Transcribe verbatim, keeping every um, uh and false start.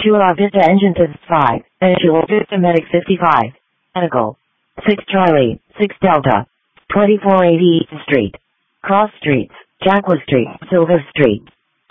Chula Vista Engine five, and Chula Vista Medic fifty-five. Medical. six Charlie, six Delta. twenty-four eighty East Street. Cross Streets, Jacqueline Street, Silver Street.